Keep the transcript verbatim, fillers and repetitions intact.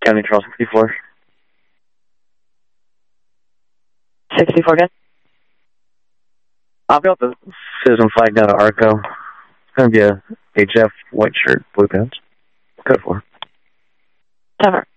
County Control sixty-four. sixty-four, good. I'll be able to citizen flag down to Arco. It's going to be a H F, white shirt, blue pants. Code four. Cover.